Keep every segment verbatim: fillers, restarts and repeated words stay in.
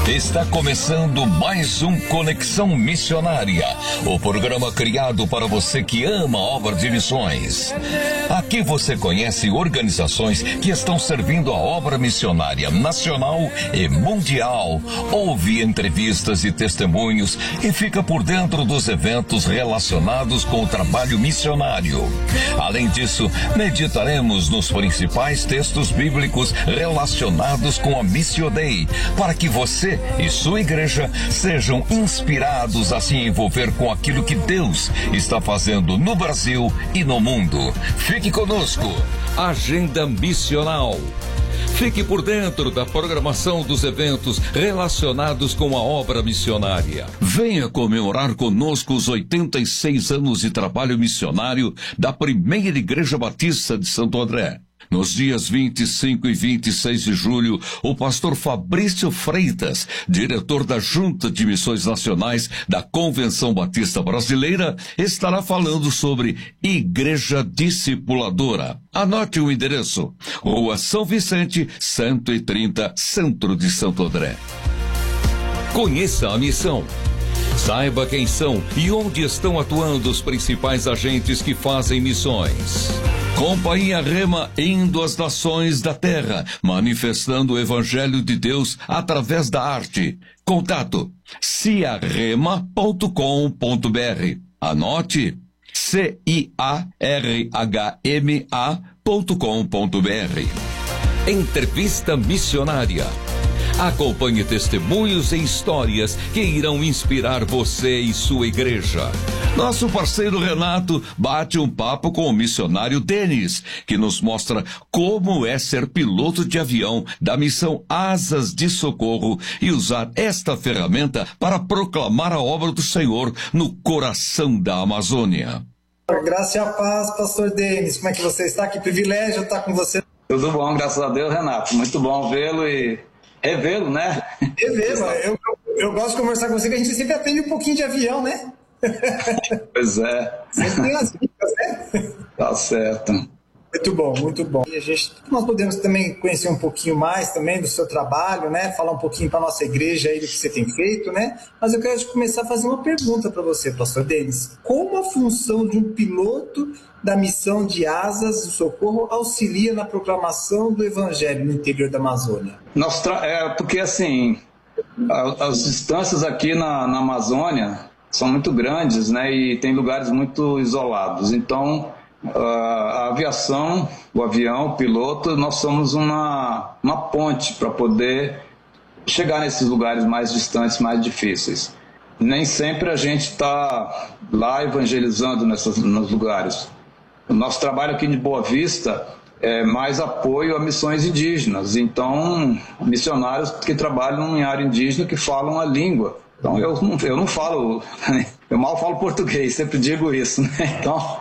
Está começando mais um Conexão Missionária, o programa criado para você que ama a obra de missões. Aqui você conhece organizações que estão servindo a obra missionária nacional e mundial, ouve entrevistas e testemunhos e fica por dentro dos eventos relacionados com o trabalho missionário. Além disso, meditaremos nos principais textos bíblicos relacionados com a Missio Dei, para que você e sua igreja sejam inspirados a se envolver com aquilo que Deus está fazendo no Brasil e no mundo. Fique conosco. Agenda Missional. Fique por dentro da programação dos eventos relacionados com a obra missionária. Venha comemorar conosco os oitenta e seis anos de trabalho missionário da Primeira Igreja Batista de Santo André. Nos dias vinte e cinco e vinte e seis de julho, o pastor Fabrício Freitas, diretor da Junta de Missões Nacionais da Convenção Batista Brasileira, estará falando sobre Igreja Discipuladora. Anote o endereço: Rua São Vicente, cento e trinta, Centro de Santo André. Conheça a missão. Saiba quem são e onde estão atuando os principais agentes que fazem missões. Companhia Rema indo às nações da terra, manifestando o Evangelho de Deus através da arte. Contato ciarrema ponto com ponto br. Anote: C I A R H M A ponto com ponto br. Entrevista Missionária. Acompanhe testemunhos e histórias que irão inspirar você e sua igreja. Nosso parceiro Renato bate um papo com o missionário Denis, que nos mostra como é ser piloto de avião da missão Asas de Socorro e usar esta ferramenta para proclamar a obra do Senhor no coração da Amazônia. Graça e a paz, pastor Denis. Como é que você está? Que privilégio estar com você. Tudo bom, graças a Deus, Renato. Muito bom vê-lo e revê-lo, né? Revê-lo. Eu, eu gosto de conversar com você, que a gente sempre aprende um pouquinho de avião, né? Pois é. Sempre tem as dicas, né? Tá certo. Muito bom, muito bom. E a gente, nós podemos também conhecer um pouquinho mais também do seu trabalho, né? Falar um pouquinho para a nossa igreja aí do que você tem feito, né? Mas eu quero começar a fazer uma pergunta para você, pastor Denis. Como a função de um piloto da missão de Asas do Socorro auxilia na proclamação do Evangelho no interior da Amazônia? Nós tra... É porque, assim, as distâncias aqui na, na Amazônia são muito grandes, né? E tem lugares muito isolados. Então, a aviação, o avião, o piloto, nós somos uma, uma ponte para poder chegar nesses lugares mais distantes, mais difíceis. Nem sempre a gente está lá evangelizando nessas, nos lugares. O nosso trabalho aqui de Boa Vista é mais apoio a missões indígenas. Então, missionários que trabalham em área indígena, que falam a língua. Então, eu não, eu não falo, eu mal falo português, sempre digo isso, né? Então,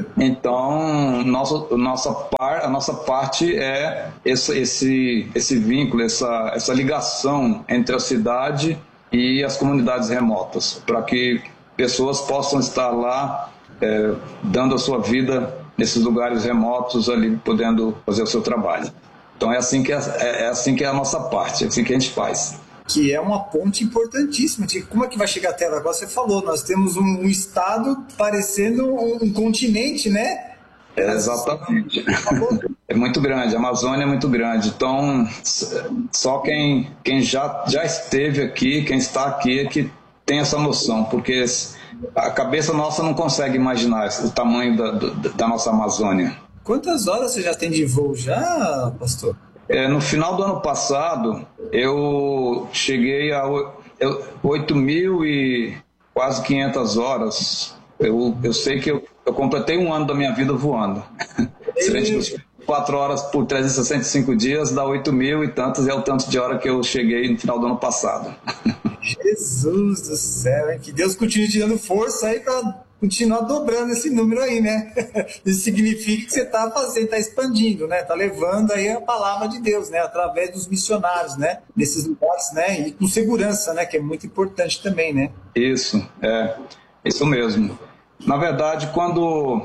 então nosso, nossa par, a nossa parte é esse, esse, esse vínculo, essa, essa ligação entre a cidade e as comunidades remotas, para que pessoas possam estar lá é, dando a sua vida nesses lugares remotos, ali podendo fazer o seu trabalho. Então, é assim que é, é assim que é a nossa parte, é assim que a gente faz. Que é uma ponte importantíssima. Como é que vai chegar até ela? Agora você falou, nós temos um, um estado parecendo um, um continente, né? É, exatamente. É muito grande, a Amazônia é muito grande. Então, só quem, quem já, já esteve aqui, quem está aqui, é que tem essa noção, porque a cabeça nossa não consegue imaginar o tamanho da, da nossa Amazônia. Quantas horas você já tem de voo já, pastor? É, no final do ano passado, eu cheguei a oito mil e quase quinhentas horas. Eu, eu sei que eu, eu completei um ano da minha vida voando. Se a gente quatro horas por trezentos e sessenta e cinco dias, dá oito mil e tantos, é o tanto de hora que eu cheguei no final do ano passado. Jesus do céu, hein? Que Deus continue te dando força aí para continuar dobrando esse número aí, né? Isso significa que você está fazendo, está expandindo, né? Está levando aí a palavra de Deus, né? Através dos missionários, né? Nesses lugares, né? E com segurança, né? Que é muito importante também, né? Isso, é. Isso mesmo. Na verdade, quando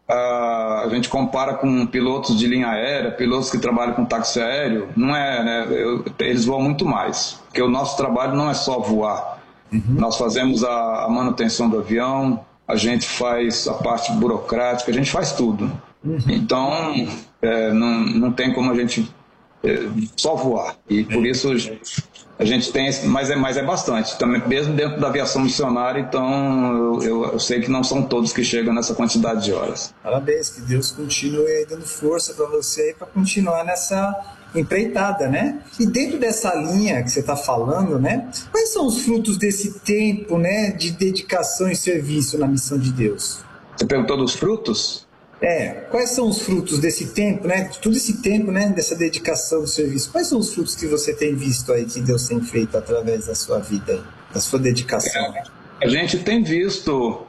a gente compara com pilotos de linha aérea, pilotos que trabalham com táxi aéreo, não é, né? Eu, eles voam muito mais, porque o nosso trabalho não é só voar. Uhum. Nós fazemos a, a manutenção do avião, a gente faz a parte burocrática, a gente faz tudo. Uhum. Então, é, não, não tem como a gente é, só voar. E por isso a gente tem, mas é, mas é bastante, também, mesmo dentro da aviação missionária, então eu, eu sei que não são todos que chegam nessa quantidade de horas. Parabéns, que Deus continue dando força para você para continuar nessa empreitada, né? E dentro dessa linha que você está falando, né? Quais são os frutos desse tempo, né, de dedicação e serviço na missão de Deus? Você perguntou dos frutos? É, quais são os frutos desse tempo, né? De todo esse tempo, né? Dessa dedicação do serviço. Quais são os frutos que você tem visto aí, que Deus tem feito através da sua vida, da sua dedicação? É, a gente tem visto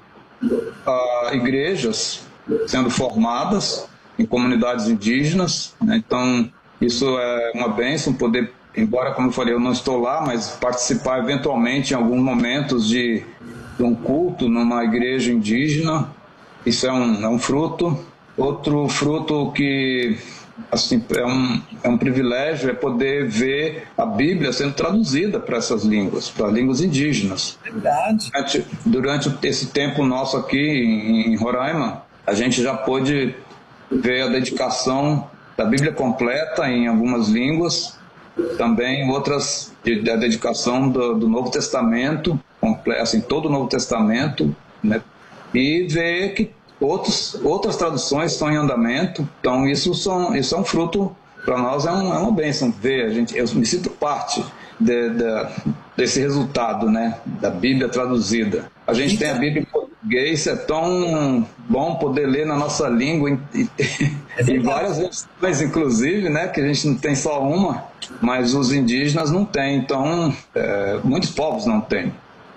uh, igrejas sendo formadas em comunidades indígenas, né? Então isso é uma bênção, poder, embora, como eu falei, eu não estou lá, mas participar eventualmente em alguns momentos de, de um culto numa igreja indígena. Isso é um, é um fruto. Outro fruto que assim, é, um, é um privilégio é poder ver a Bíblia sendo traduzida para essas línguas, para línguas indígenas. Verdade. Durante, durante esse tempo nosso aqui em, em Roraima, a gente já pôde ver a dedicação da Bíblia completa em algumas línguas, também outras, a dedicação do, do Novo Testamento, assim, todo o Novo Testamento, né? E ver que outros, outras traduções estão em andamento. Então isso, são, isso é um fruto, para nós é, um, é uma bênção ver, a gente, eu me sinto parte de, de, desse resultado, né, da Bíblia traduzida. A gente tem a Bíblia em português, é tão bom poder ler na nossa língua em, em, em várias versões, inclusive, né, que a gente não tem só uma, mas os indígenas não têm, então é, muitos povos não têm.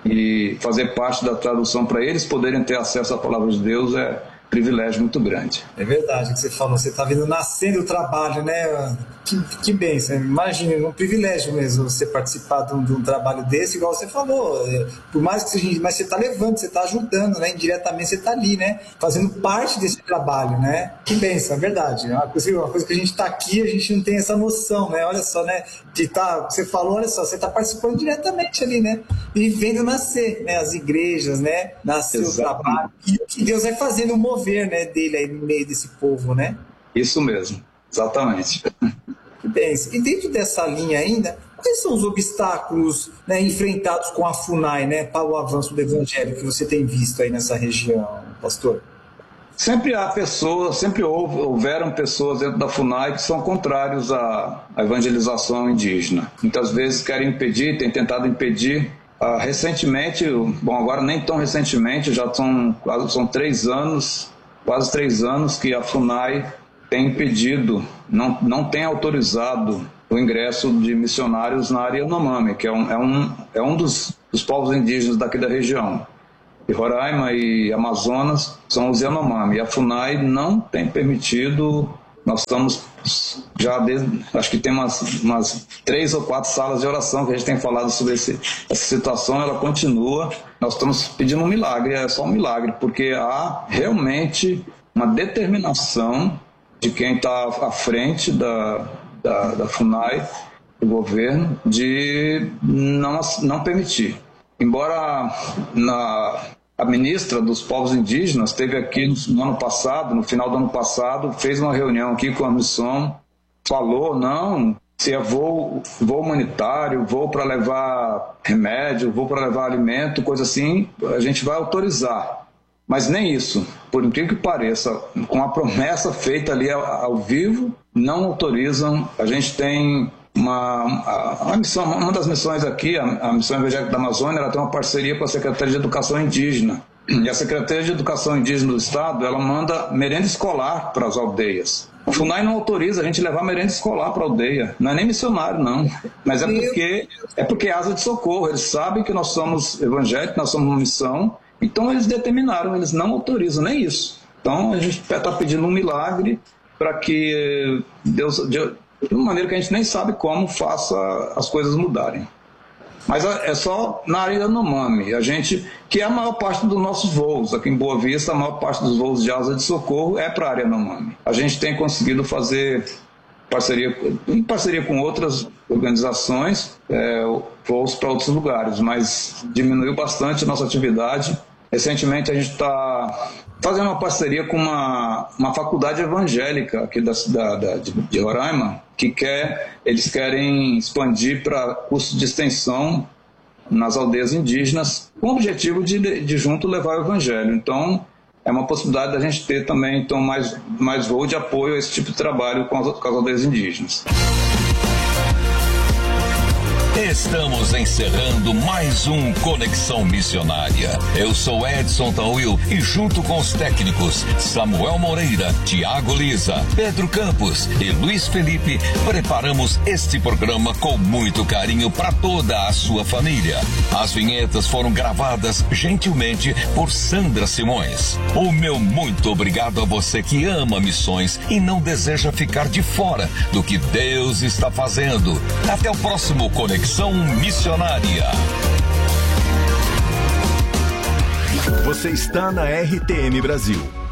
E fazer parte da tradução para eles poderem ter acesso à palavra de Deus é um privilégio muito grande. É verdade o que você falou, você está vendo nascendo o trabalho, né? Que, que bênção, imagina, um privilégio mesmo você participar de um, de um trabalho desse, igual você falou, por mais que seja, mas você está levando, você está ajudando, né? Indiretamente você está ali, né? Fazendo parte desse trabalho, né? Que bênção, é verdade. Uma coisa, uma coisa que a gente está aqui, a gente não tem essa noção, né? Olha só, né? De tá, você falou, olha só, você está participando diretamente ali, né? E vendo nascer, né? As igrejas, né? Nascer o trabalho. E que Deus vai fazendo o mover, né? Dele aí no meio desse povo, né? Isso mesmo, exatamente. Bem, e dentro dessa linha ainda, quais são os obstáculos, né, enfrentados com a FUNAI, né, para o avanço do Evangelho que você tem visto aí nessa região, pastor? Sempre há pessoas, sempre houve, houveram pessoas dentro da FUNAI que são contrários à, à evangelização indígena. Muitas vezes querem impedir, têm tentado impedir. Uh, recentemente, bom, agora nem tão recentemente, já são, são três anos, quase três anos que a FUNAI tem impedido, não, não tem autorizado o ingresso de missionários na área Yanomami, que é um, é um, é um dos, dos povos indígenas daqui da região. E Roraima e Amazonas são os Yanomami. E a FUNAI não tem permitido, nós estamos já desde, acho que tem umas, umas três ou quatro salas de oração que a gente tem falado sobre esse, essa situação, ela continua. Nós estamos pedindo um milagre, é só um milagre, porque há realmente uma determinação de quem está à frente da, da, da FUNAI, do governo, de não, não permitir. Embora na, a ministra dos povos indígenas esteve aqui no, no ano passado, no final do ano passado, fez uma reunião aqui com a missão, falou, não, se é voo, voo humanitário, voo para levar remédio, voo para levar alimento, coisa assim, a gente vai autorizar. Mas nem isso, por incrível que pareça, com a promessa feita ali ao, ao vivo, não autorizam. A gente tem uma, uma, missão, uma das missões aqui, a, a Missão Evangélica da Amazônia, ela tem uma parceria com a Secretaria de Educação Indígena. E a Secretaria de Educação Indígena do Estado, ela manda merenda escolar para as aldeias. A FUNAI não autoriza a gente levar merenda escolar para a aldeia. Não é nem missionário, não. Mas é porque é porque é asa de socorro. Eles sabem que nós somos evangélicos, nós somos uma missão. Então eles determinaram, eles não autorizam nem isso. Então a gente está pedindo um milagre para que Deus, de uma maneira que a gente nem sabe como, faça as coisas mudarem. Mas é só na área Yanomami, a gente, que é a maior parte dos nossos voos. Aqui em Boa Vista, a maior parte dos voos de asa de socorro é para a área Yanomami. A gente tem conseguido fazer parceria, em parceria com outras organizações, é, voos para outros lugares, mas diminuiu bastante a nossa atividade. Recentemente a gente está fazendo uma parceria com uma, uma faculdade evangélica aqui da cidade de, de Roraima, que quer, eles querem expandir para curso de extensão nas aldeias indígenas, com o objetivo de, de junto levar o evangelho. Então, é uma possibilidade da gente ter também então, mais, mais voo de apoio a esse tipo de trabalho com as, com as aldeias indígenas. Estamos encerrando mais um Conexão Missionária. Eu sou Edson Tauil e junto com os técnicos Samuel Moreira, Tiago Lisa, Pedro Campos e Luiz Felipe, preparamos este programa com muito carinho para toda a sua família. As vinhetas foram gravadas gentilmente por Sandra Simões. O meu muito obrigado a você que ama missões e não deseja ficar de fora do que Deus está fazendo. Até o próximo Conexão Missionária. Você está na R T M Brasil.